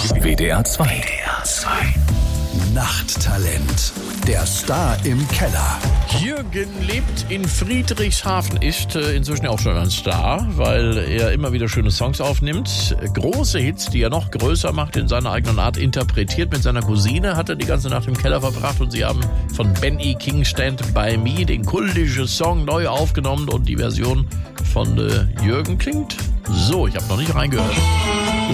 WDR 2. Nachttalent. Der Star im Keller. Jürgen lebt in Friedrichshafen, ist inzwischen auch schon ein Star, weil er immer wieder schöne Songs aufnimmt. Große Hits, die er noch größer macht, in seiner eigenen Art interpretiert. Mit seiner Cousine hat er die ganze Nacht im Keller verbracht und sie haben von Ben E. King Stand By Me den kultischen Song neu aufgenommen und die Version von Jürgen klingt so. Ich habe noch nicht reingehört.